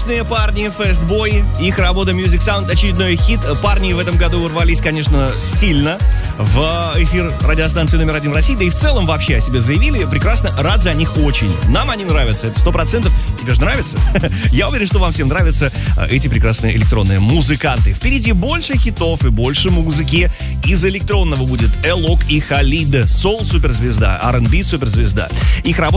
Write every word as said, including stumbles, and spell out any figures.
Отличные парни, Fastboy. Их работа Music Sounds, очередной хит. Парни в этом году ворвались, конечно, сильно в эфир радиостанции номер один в России. Да и в целом вообще о себе заявили. Прекрасно, рад за них очень. Нам они нравятся, это сто процентов. Тебе же нравится? Я уверен, что вам всем нравятся эти прекрасные электронные музыканты. Впереди больше хитов и больше музыки. Из электронного будет Элок и Халид. Соул суперзвезда, ар энд би суперзвезда. Их работа